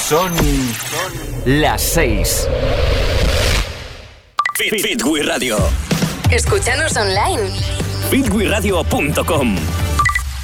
Son las 6. Fit with Radio. Escúchanos online. fitwithradio.com